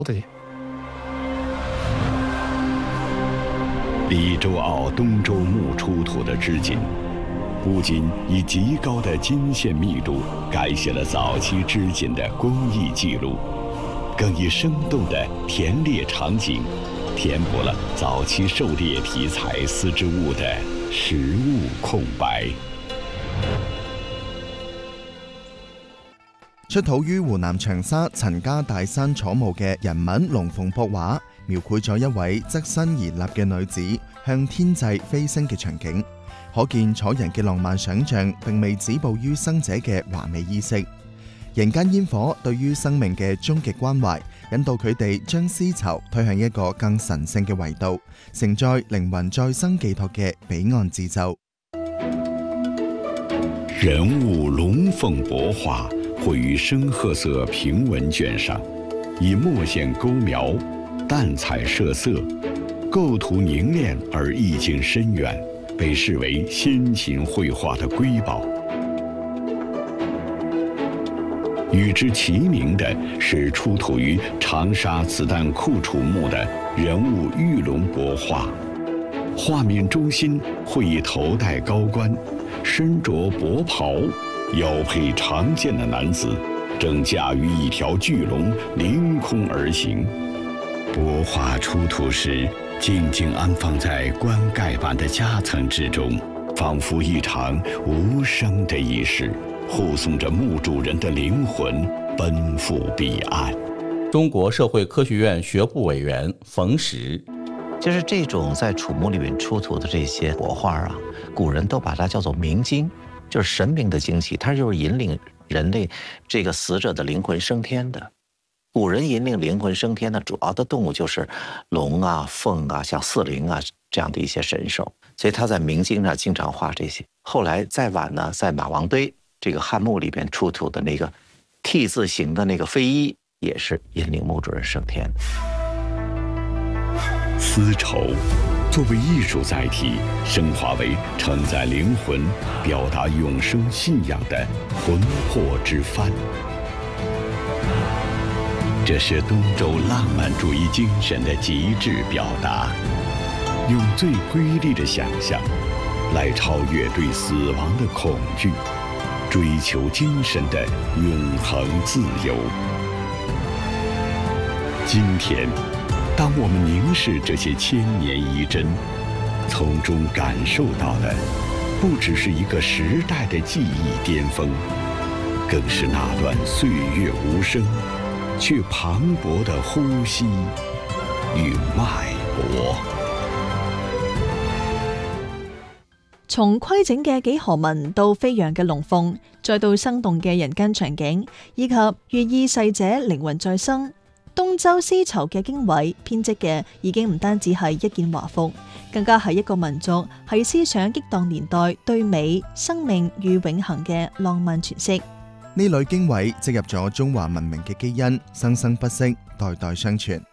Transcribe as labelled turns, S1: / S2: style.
S1: 的。
S2: 李周澳东周墓出土的织锦，不仅以极高的金线密度改写了早期织锦的工艺记录，更以生动的田猎场景填补了早期狩猎题材丝织物的实物空白。
S3: 出土於湖南長沙陳家大山楚墓嘅人物龍鳳帛畫，描繪咗一位側身而立嘅女子向天際飛升嘅場景，可見楚人嘅浪漫想像並未止步於生者嘅華美衣飾。人間煙火對於生命嘅終極關懷，引導佢哋將絲綢推向一個更神聖嘅維度，承載靈魂再生寄託嘅彼岸之舟。
S2: 人物龍鳳帛畫繪於深褐色平紋卷上，以墨線勾描，淡彩射色，构图凝练而意境深远，被视为先秦绘画的瑰宝。与之齐名的是出土于长沙子弹库楚墓的人物玉龙帛画，画面中心绘以头戴高冠，身着薄袍，腰佩长剑的男子，正驾驭一条巨龙凌空而行。帛画出土时，静静安放在棺盖板的夹层之中，仿佛一场无声的仪式，护送着墓主人的灵魂奔赴彼岸。
S4: 中国社会科学院学部委员冯石，
S5: 就是这种在楚墓里面出土的这些帛画啊，古人都把它叫做冥经，就是神明的精气，它就是引领人类这个死者的灵魂升天的。古人引领灵魂升天的主要的动物就是龙啊、凤啊、像四灵啊这样的一些神兽，所以他在冥经上经常画这些。后来再晚呢，在马王堆这个汉墓里边出土的那个 T 字形的那个飞衣，也是引领墓主人升天的。
S2: 丝绸作为艺术载体，升华为承载灵魂、表达永生信仰的魂魄之帆。这是东周浪漫主义精神的极致表达，用最瑰丽的想象来超越对死亡的恐惧，追求精神的永恒自由。今天，当我们凝视这些千年遗珍，从中感受到的不只是一个时代的记忆巅峰，更是那段岁月无声却磅礴的呼吸与脉搏。
S6: 從規整嘅幾何紋到飛揚嘅龍鳳，再到生動嘅人間場景，以及寓意逝者靈魂再生，東周絲綢嘅經緯編織嘅已經唔單止係一件華服，更加係一個民族喺思想激盪年代對美、生命與永恆嘅浪漫詮釋。
S3: 呢類經緯植入咗中華文明嘅基因，生生不息，代代相傳。